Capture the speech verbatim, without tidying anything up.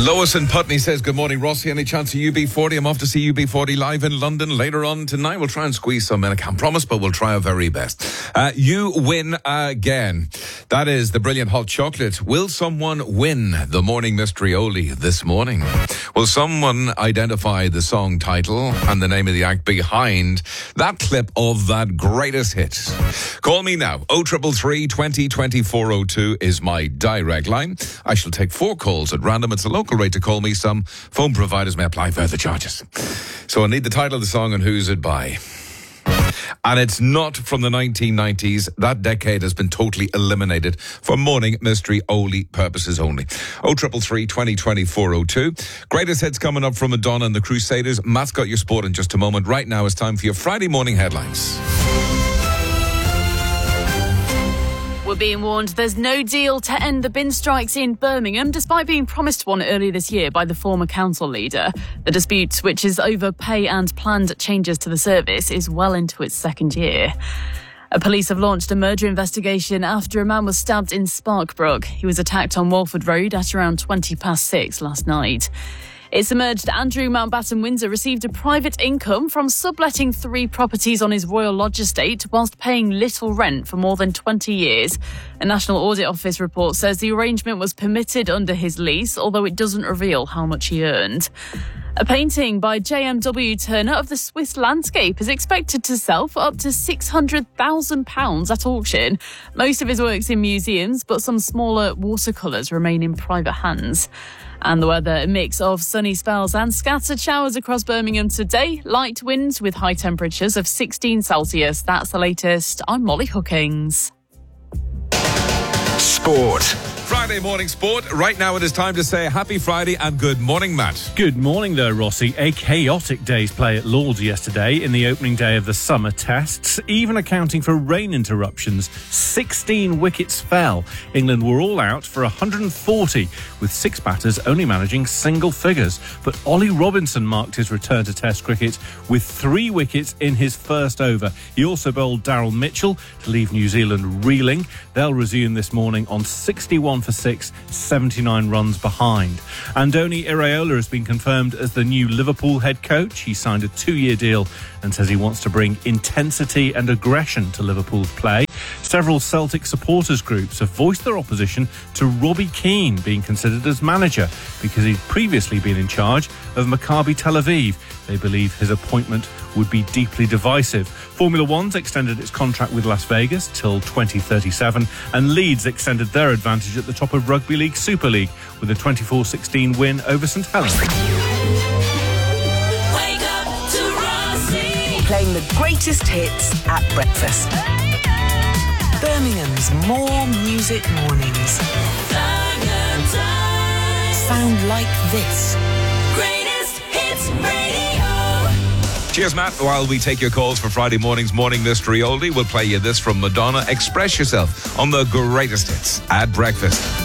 Lois in Putney says, good morning, Rossi. Any chance of U B forty? I'm off to see U B forty live in London later on tonight. We'll try and squeeze some in. I can't promise, but we'll try our very best. Uh, you win again. That is the brilliant hot chocolate. Will someone win the morning mystery Oli this morning? Will someone identify the song title and the name of the act behind that clip of that greatest hit? Call me now. oh triple three, twenty, twenty-four oh two is my direct line. I shall take four calls at random. It's a local rate to call me. Some phone providers may apply further charges. So I need the title of the song and who's it by. And it's not from the nineteen nineties. That decade has been totally eliminated for morning mystery Oli purposes only. oh triple three, twenty, twenty-four oh two. Greatest hits coming up from Madonna and the Crusaders. Matt's got your sport in just a moment. Right now it's time for your Friday morning headlines. We're being warned there's no deal to end the bin strikes in Birmingham, despite being promised one earlier this year by the former council leader. The dispute, which is over pay and planned changes to the service, is well into its second year. Police have launched a murder investigation after a man was stabbed in Sparkbrook. He was attacked on Walford Road at around twenty past six last night. It's emerged Andrew Mountbatten Windsor received a private income from subletting three properties on his Royal Lodge estate whilst paying little rent for more than twenty years. A National Audit Office report says the arrangement was permitted under his lease, although it doesn't reveal how much he earned. A painting by J M W Turner of the Swiss landscape is expected to sell for up to six hundred thousand pounds at auction. Most of his work's in museums, but some smaller watercolours remain in private hands. And the weather, a mix of sunny spells and scattered showers across Birmingham today. Light winds with high temperatures of sixteen Celsius. That's the latest. I'm Molly Hookings. Sport. Friday morning sport. Right now it is time to say happy Friday and good morning, Matt. Good morning there, Rossi. A chaotic day's play at Lords yesterday in the opening day of the summer tests, even accounting for rain interruptions. sixteen wickets fell. England were all out for one hundred forty, with six batters only managing single figures. But Ollie Robinson marked his return to Test cricket with three wickets in his first over. He also bowled Daryl Mitchell to leave New Zealand reeling. They'll resume this morning on sixty-one for six, seventy-nine runs behind. Andoni Iraola has been confirmed as the new Liverpool head coach. He signed a two-year deal and says he wants to bring intensity and aggression to Liverpool's play. Several Celtic supporters groups have voiced their opposition to Robbie Keane being considered as manager because he'd previously been in charge of Maccabi Tel Aviv. They believe his appointment would be deeply divisive. Formula One's extended its contract with Las Vegas till twenty thirty-seven, and Leeds extended their advantage at the top of Rugby League Super League with a twenty-four sixteen win over St Helens. Wake up to Rossi. Playing the greatest hits at breakfast. Birmingham's More Music Mornings. Sound like this. Greatest Hits Radio. Cheers, Matt. While we take your calls for Friday morning's Morning Mystery Oldie, we'll play you this from Madonna. Express yourself on the greatest hits at breakfast.